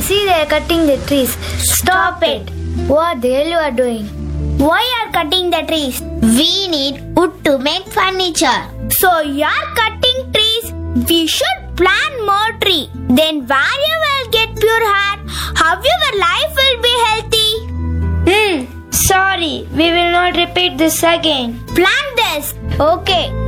see they are cutting the trees. Stop it. What the hell you are doing? Why are cutting the trees? We need wood to make furniture. So you are cutting trees. We should plant more tree. Then where you will get pure air? How your life will be healthy? Sorry, we will not repeat this again. Plant this. Okay.